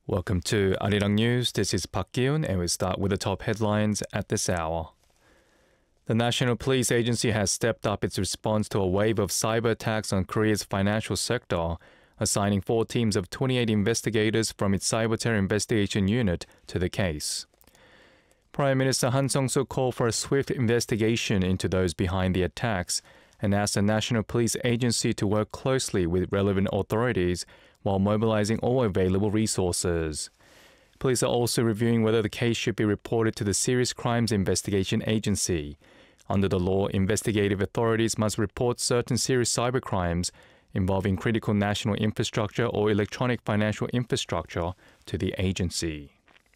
Welcome to Arirang News. This is Park Gi-un, and we start with the top headlines at this hour. The National Police Agency has stepped up its response to a wave of cyber attacks on Korea's financial sector, assigning 4 teams of 28 investigators from its Cyber Terror Investigation Unit to the case. Prime Minister Han Sung-soo called for a swift investigation into those behind the attacks and asked the National Police Agency to work closely with relevant authorities while mobilizing all available resources. Police are also reviewing whether the case should be reported to the Serious Crimes Investigation Agency. Under the law, investigative authorities must report certain serious cybercrimes involving critical national infrastructure or electronic financial infrastructure to the agency.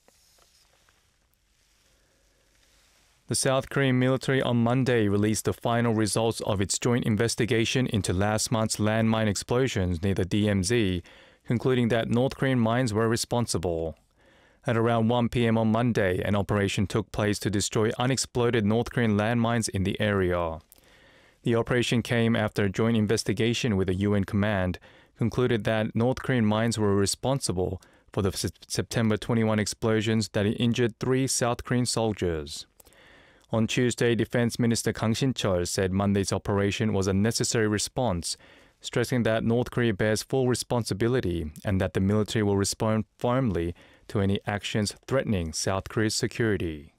The South Korean military on Monday released the final results of its joint investigation into last month's landmine explosions near the DMZ, concluding that North Korean mines were responsible. At around 1 p.m. on Monday, an operation took place to destroy unexploded North Korean landmines in the area. The operation came after a joint investigation with the UN command concluded that North Korean mines were responsible for the September 21 explosions that injured 3 South Korean soldiers. On Tuesday, Defense Minister Kang Shin-cheol said Monday's operation was a necessary response, stressing that North Korea bears full responsibility and that the military will respond firmly to any actions threatening South Korea's security.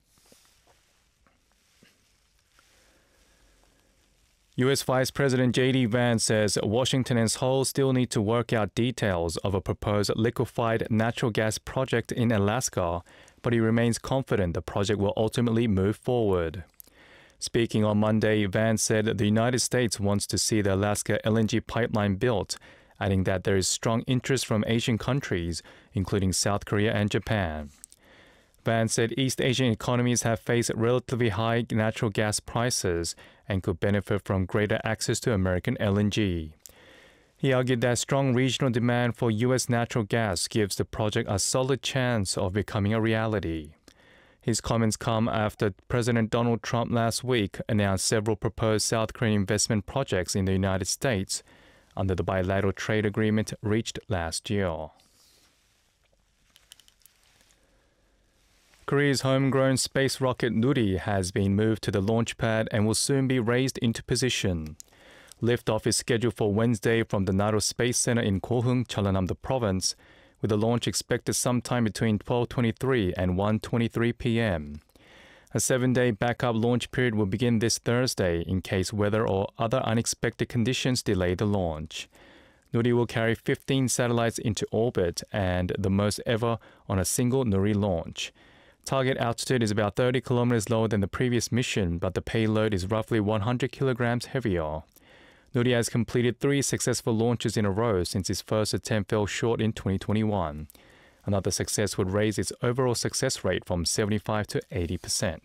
U.S. Vice President J.D. Vance says Washington and Seoul still need to work out details of a proposed liquefied natural gas project in Alaska, but he remains confident the project will ultimately move forward. Speaking on Monday, Vance said the United States wants to see the Alaska LNG pipeline built, adding that there is strong interest from Asian countries, including South Korea and Japan. Vance said East Asian economies have faced relatively high natural gas prices and could benefit from greater access to American LNG. He argued that strong regional demand for U.S. natural gas gives the project a solid chance of becoming a reality. His comments come after President Donald Trump last week announced several proposed South Korean investment projects in the United States under the bilateral trade agreement reached last year. Korea's homegrown space rocket Nuri has been moved to the launch pad and will soon be raised into position. Liftoff is scheduled for Wednesday from the Naro Space Center in Goheung, Jeollanam-do Province, with the launch expected sometime between 12:23 and 1:23 p.m. A 7-day backup launch period will begin this Thursday in case weather or other unexpected conditions delay the launch. Nuri will carry 15 satellites into orbit and the most ever on a single Nuri launch. Target altitude is about 30 kilometers lower than the previous mission, but the payload is roughly 100 kilograms heavier. Nuri has completed 3 successful launches in a row since its first attempt fell short in 2021. Another success would raise its overall success rate from 75% to 80%.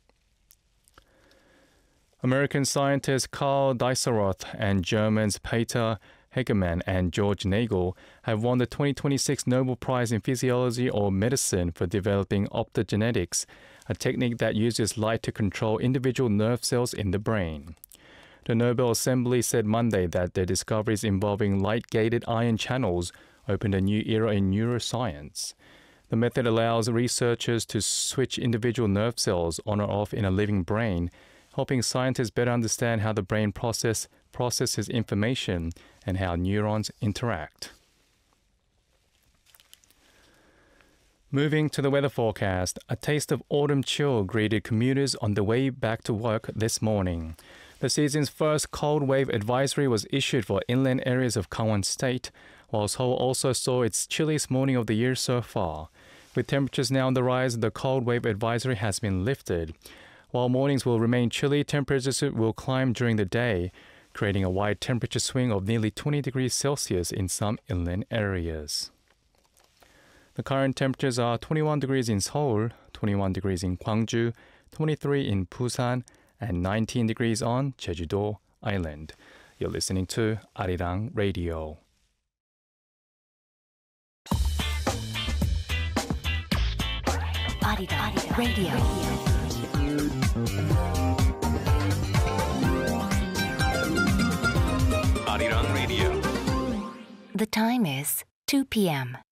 American scientists Karl Dieseroth and Germans Peter Hegemann and George Nagel have won the 2026 Nobel Prize in Physiology or Medicine for developing optogenetics, a technique that uses light to control individual nerve cells in the brain. The Nobel Assembly said Monday that their discoveries involving light-gated ion channels opened a new era in neuroscience. The method allows researchers to switch individual nerve cells on or off in a living brain, helping scientists better understand how the brain processes information and how neurons interact. Moving to the weather forecast, a taste of autumn chill greeted commuters on the way back to work this morning. The season's first cold wave advisory was issued for inland areas of Gangwon State, while Seoul also saw its chilliest morning of the year so far. With temperatures now on the rise, the cold wave advisory has been lifted. While mornings will remain chilly, temperatures will climb during the day, creating a wide temperature swing of nearly 20 degrees Celsius in some inland areas. The current temperatures are 21 degrees in Seoul, 21 degrees in Gwangju, 23 in Busan, and 19 degrees on Jeju-do Island. You're listening to Arirang Radio. Arirang Radio. Arirang Radio. The time is 2 p.m.